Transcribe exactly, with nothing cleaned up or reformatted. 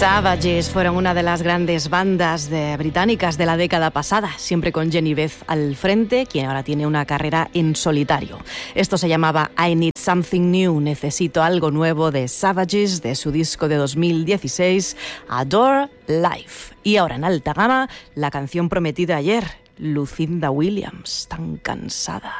Savages fueron una de las grandes bandas de, británicas de la década pasada, siempre con Jenny Beth al frente, quien ahora tiene una carrera en solitario. Esto se llamaba I Need Something New, Necesito Algo Nuevo, de Savages, de su disco de dos mil dieciséis, Adore Life. Y ahora en alta gama, la canción prometida ayer, Lucinda Williams, Tan Cansada.